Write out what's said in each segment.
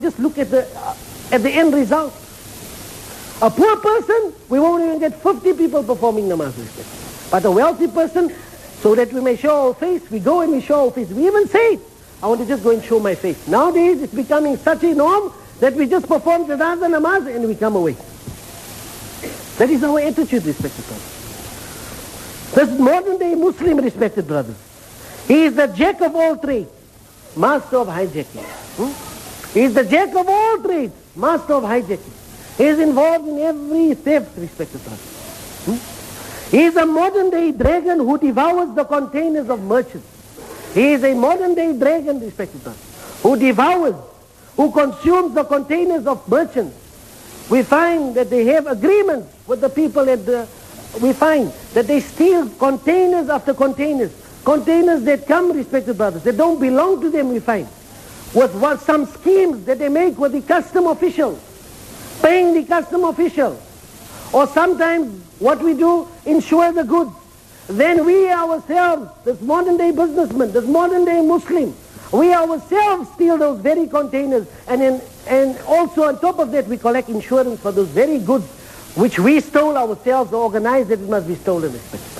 just look at the end result. A poor person, we won't even get 50 people performing namaz. But a wealthy person, so that we may show our face, we go and we show our face. We even say it. I want to just go and show my face. Nowadays, it's becoming such a norm that we just perform janaza namaz and we come away. That is our attitude, respected brothers. This modern day Muslim, respected brothers, he is the jack of all trades, master of hijacking. He is the jack of all trades, master of hijacking. He is involved in every theft, respected brothers. He is a modern day dragon who devours the containers of merchants. He is a modern day dragon, respected brothers, who devours, who consumes the containers of merchants. We find that they have agreements with the people we find that they steal containers after containers. Containers that come, respected brothers, that don't belong to them, we find. With some schemes that they make with the custom officials, paying the custom official. Or sometimes what we do, insure the goods. Then we ourselves, this modern day businessman, this modern day Muslim, we ourselves steal those very containers, and also on top of that we collect insurance for those very goods which we stole ourselves or organized that it must be stolen.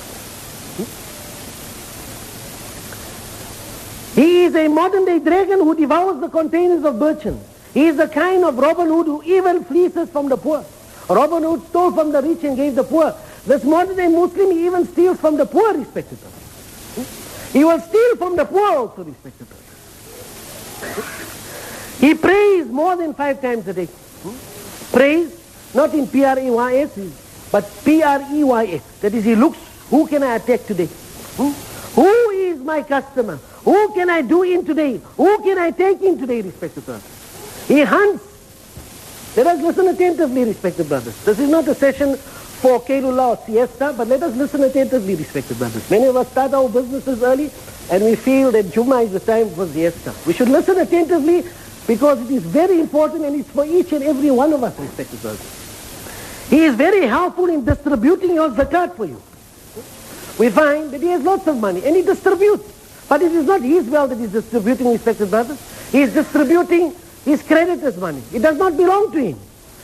He is a modern day dragon who devours the containers of merchants. He is the kind of Robin Hood who even fleeces from the poor. Robin Hood stole from the rich and gave the poor. This modern day Muslim, he even steals from the poor, respected brothers. He will steal from the poor also, respected brothers. He prays more than 5 times a day. Prays, not in P-R-A-Y-S, but P-R-E-Y-S. That is, he looks, who can I attack today? Who is my customer? Who can I do in today? Who can I take in today, respected brothers? He hunts. Let us listen attentively, respected brothers. This is not a session for Kailullah or siesta, but let us listen attentively, respected brothers. Many of us start our businesses early, and we feel that Jummah is the time for siesta. We should listen attentively because it is very important, and it's for each and every one of us, respected brothers. He is very helpful in distributing your zakat for you. We find that he has lots of money, and he distributes. But it is not his wealth that he is distributing, respected brothers. He is distributing his creditors' money. It does not belong to him.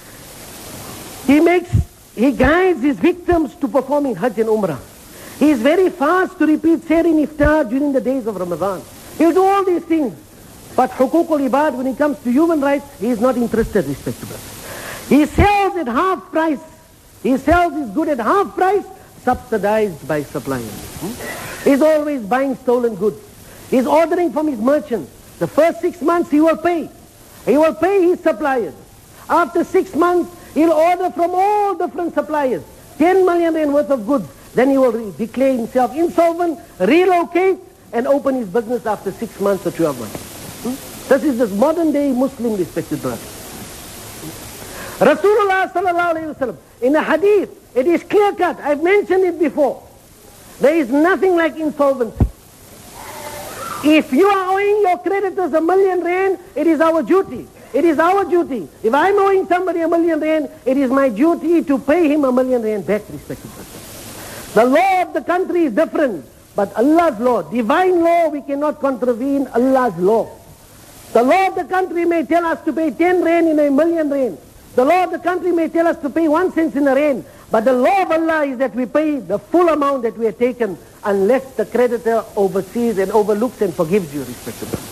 He guides his victims to performing Hajj and Umrah. He is very fast to repeat Sehri Iftar during the days of Ramadan. He'll do all these things. But Hukukul Ibad, when it comes to human rights, he is not interested, respected brothers. He sells at half price. He sells his good at half price, subsidized by suppliers. He's always buying stolen goods. He's ordering from his merchants. The first 6 months he will pay. He will pay his suppliers. After 6 months, he'll order from all different suppliers 10 million rand worth of goods. Then he will declare himself insolvent, relocate, and open his business after 6 months or 12 months. This is this modern day Muslim, respected brother. Rasulullah sallallahu alayhi wa sallam, in a hadith, it is clear cut. I've mentioned it before. There is nothing like insolvency. If you are owing your creditors 1 million rand, it is our duty. It is our duty. If I'm owing somebody 1 million rand, it is my duty to pay him 1 million rand back, respected brothers. The law of the country is different, but Allah's law, divine law, we cannot contravene Allah's law. The law of the country may tell us to pay 10 rand in 1 million rand. The law of the country may tell us to pay 1 cent in a rand. But the law of Allah is that we pay the full amount that we have taken unless the creditor oversees and overlooks and forgives you, respected brothers.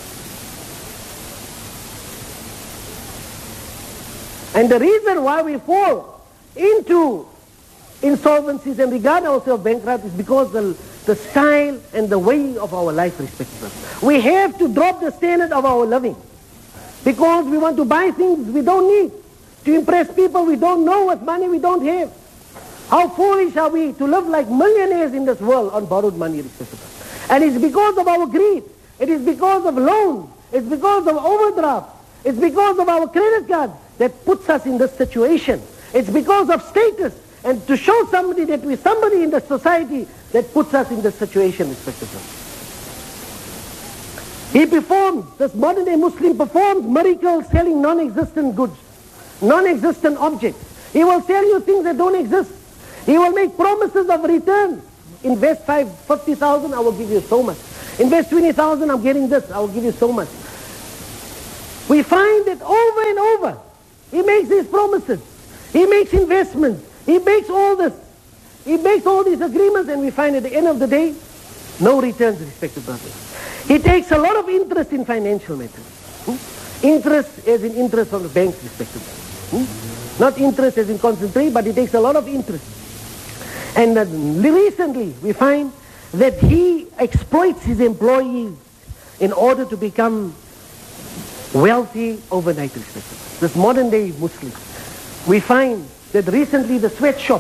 And the reason why we fall into insolvencies and regard ourselves bankrupt is because the style and the way of our life, respected brothers. We have to drop the standard of our living because we want to buy things we don't need, to impress people we don't know with money we don't have. How foolish are we to live like millionaires in this world on borrowed money, respected brothers. And it's because of our greed. It is because of loans. It's because of overdraft. It's because of our credit cards that puts us in this situation. It's because of status and to show somebody that we're somebody in the society that puts us in this situation, respected brothers. He performs, this modern day Muslim performs miracles selling non-existent goods, non-existent objects. He will sell you things that don't exist. He will make promises of return. Invest 50,000, I will give you so much. Invest 20,000, I'm getting this, I will give you so much. we find that over and over, he makes these promises. He makes investments. He makes all this. He makes all these agreements, and we find at the end of the day, no returns, respected brothers. He takes a lot of interest in financial matters. Interest as in interest from the banks, respected brothers. Not interest as in concentrate, but he takes a lot of interest. And recently, we find that he exploits his employees in order to become wealthy overnight, respected brothers. This modern day Muslim. We find that recently the sweatshop,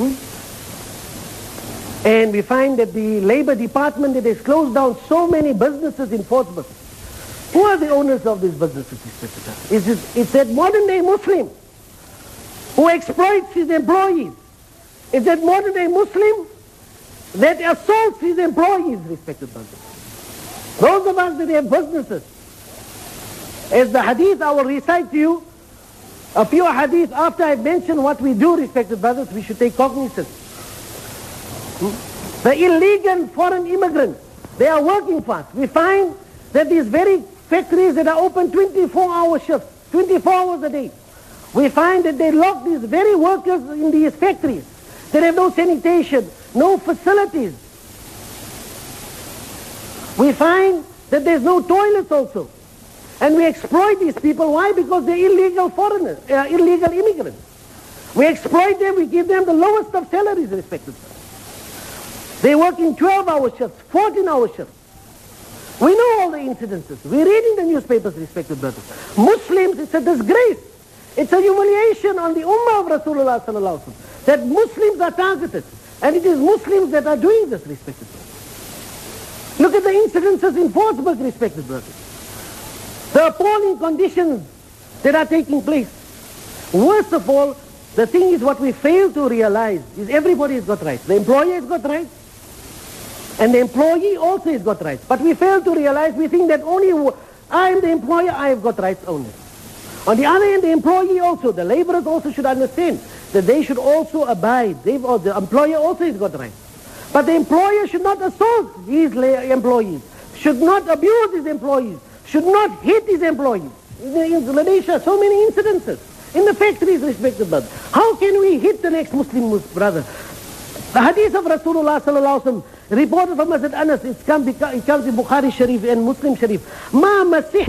and we find that the Labor Department that has closed down so many businesses in Portsmouth. Who are the owners of these businesses? It's that modern day Muslim who exploits his employees. It's that modern day Muslim that assaults his employees, respected brothers. Those of us that have businesses, as the hadith I will recite to you, a few hadith after I mention what we do, respected brothers, we should take cognizance. The illegal foreign immigrants, they are working for us. We find that these very factories that are open 24-hour shifts, 24 hours a day, we find that they lock these very workers in these factories. They have no sanitation, no facilities. We find that there's no toilets also. And we exploit these people. Why? Because they're illegal foreigners, illegal immigrants. We exploit them, we give them the lowest of salaries, respectively. They work in 12-hour shifts, 14-hour shifts. We know all the incidences. We read in the newspapers, respected brothers. Muslims, it's a disgrace. It's a humiliation on the Ummah of Rasulullah sallallahu alaihi wasallam that Muslims are targeted. And it is Muslims that are doing this, respected brothers. Look at the incidences in Portsmouth, respected brothers. The appalling conditions that are taking place. Worst of all, the thing is what we fail to realize is everybody has got rights. The employer has got rights, and the employee also has got rights. But we fail to realize, we think that only I am the employer, I have got rights only. On the other hand, the employee also, the laborers also should understand that they should also abide. The employer also has got rights. But the employer should not assault his employees, should not abuse his employees, should not hit his employees. In Malaysia, so many incidences. In the factories, respected brother. How can we hit the next Muslim brother? The hadith of Rasulullah sallallahu alaihi wasallam, reported from Hazrat Anas, it comes in Bukhari Sharif and Muslim Sharif. ما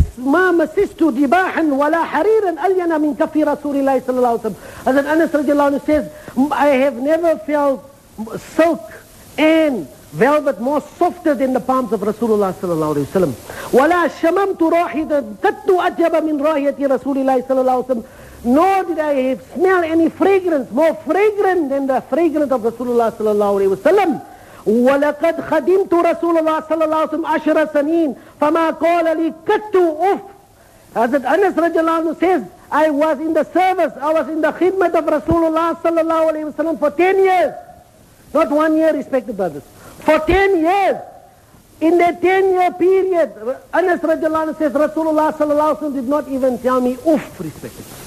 مسست دباحا ولا حريرا ألين من كف رسول الله صلى الله عليه وسلم. Hazrat Anas radiallahu anhu says, I have never felt silk and velvet more softer than the palms of Rasulullah sallallahu alayhi wa sallam. وَلَا شَمَمْتُ رَاحِةً قَدْتُ أَجَبَ مِنْ رَاحِيَةِ رَسُولِ اللَّهِ صلى الله عليه وسلم. Nor did I smell any fragrance more fragrant than the fragrance of Rasulullah sallallahu alayhi wa sallam. وَلَقَدْ خَدِمْتُ رَسُولَ اللَّهِ صلى الله عليه وسلم 10 سنين فَمَا قَالَ لِي قَدْتُ أُفْ. Hazrat Anas radiallahu anhu says, I was in the service, I was in the khidmat of Rasulullah sallallahu alayhi wa sallam for 10 years. Not 1 year, respected brothers. For 10 years. In that 10-year period, Anas radiallahu anhu says, Rasulullah sallallahu alayhi wa sallam did not even tell me uff, respected brothers.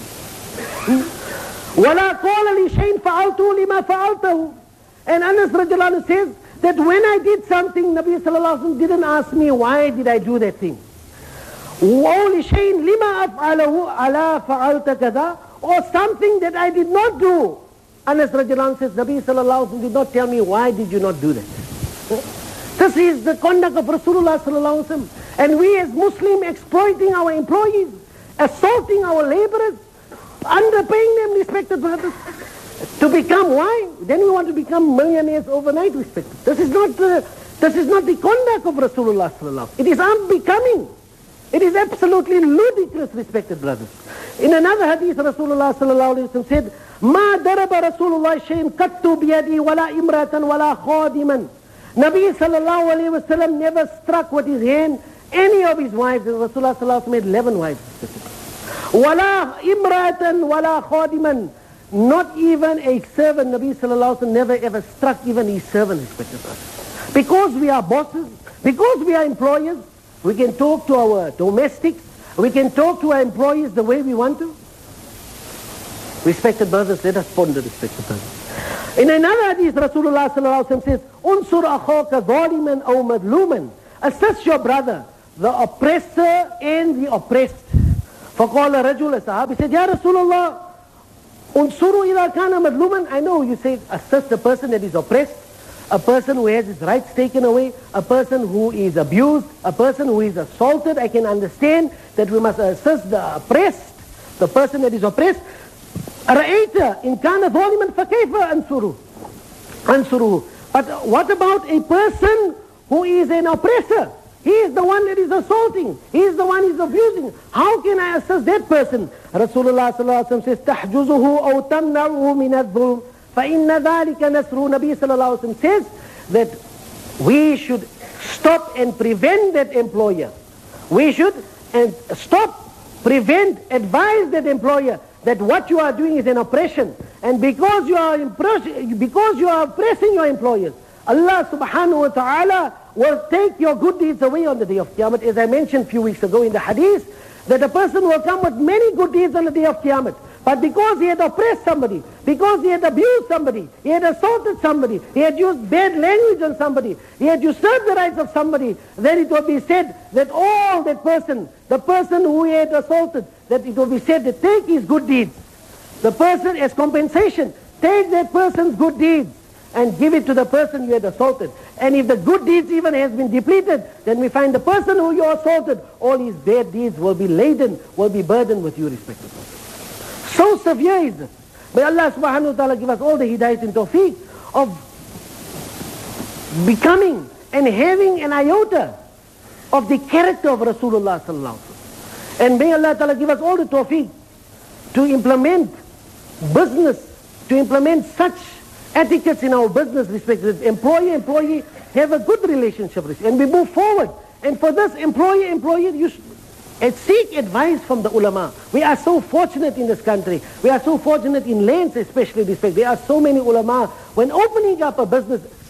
وَلَا قَالَ لِي شَيْءٍ فَعَلْتُ لِمَا فَعَلْتَهُ. And Anas radiallahu anhu says that when I did something, Nabi sallallahu alayhi wa sallam didn't ask me why did I do that thing. وَأَوْلِ شَيْءٍ لِمَا أَفْعَلَهُ أَلَا فَعَلْتَ كَذَا. Or something that I did not do. Anas radiallahu anhu says, Nabi sallallahu alayhi wa sallam did not tell me why did you not do that. This is the conduct of Rasulullah sallallahu alayhi wa sallam. And we as Muslims exploiting our employees, assaulting our laborers, underpaying them, respected brothers, to become, why? Then we want to become millionaires overnight, respected. This is not the conduct of Rasulullah sallallahu alayhi wa sallam. It is unbecoming. It is absolutely ludicrous, respected brothers. In another hadith, Rasulullah sallallahu alayhi wa sallam said, ما ضرب رسول الله شيء قط بيدي ولا إمرة ولا خادما. Nabi sallallahu alayhi wa sallam never struck with his hand any of his wives. Rasulullah sallallahu alayhi wa sallam had 11 wives. ولا إمرة ولا خادما. Not even a servant. Nabi sallallahu alayhi wa sallam never ever struck even his servant, respected brothers. Because we are bosses, because we are employers, we can talk to our domestics, we can talk to our employees the way we want to. Respected brothers, let us ponder, respected brothers. In another hadith, Rasulullah sallallahu alayhi wa sallam says, Unsur akhaka zaliman aw madluman. Assist your brother, the oppressor and the oppressed. فقال رجل, a Sahabi said, Ya Rasulullah, unsuru idha kana madluman. I know you say assist a person that is oppressed, a person who has his rights taken away, a person who is abused, a person who is assaulted. I can understand that we must assist the oppressed, the person that is oppressed. أَرَأَيْتَ إِنْ كَانَ ظَالِمًا فَكَيْفَ أَنْصُرُهُ. But what about a person who is an oppressor? He is the one that is assaulting. He is the one who is abusing. How can I assist that person? Rasulullah sallallahu alaihi wasallam says, تَحْجُزُهُ أَوْ تَمْنَعُهُ مِنَ الظُّلْمِ فَإِنَّ ذَلِكَ نَصْرُ. Nabi sallallahu alaihi wasallam says that we should stop and prevent that employer. We should stop, prevent, advise that employer that what you are doing is an oppression. And because you are oppressing your employers, Allah subhanahu wa ta'ala will take your good deeds away on the day of Qiyamah. As I mentioned a few weeks ago in the hadith, that a person will come with many good deeds on the day of Qiyamah. But because he had oppressed somebody, because he had abused somebody, he had assaulted somebody, he had used bad language on somebody, he had usurped the rights of somebody, then it will be said that all that person, the person who he had assaulted, that it will be said that take his good deeds. The person as compensation, take that person's good deeds and give it to the person you had assaulted. And if the good deeds even has been depleted, then we find the person who you assaulted, all his bad deeds will be laden, will be burdened with you respected person. So severe is it. May Allah subhanahu wa ta'ala give us all the hidayat and tawfiq of becoming and having an iota of the character of Rasulullah sallallahu alaihi wasallam. And may Allah ta'ala give us all the tawfiq to implement business, to implement such etiquettes in our business respected. Employee, have a good relationship and we move forward. And for this employee, you should seek advice from the ulama. We are so fortunate in this country. We are so fortunate in lands especially respect. There are so many ulama. When opening up a business,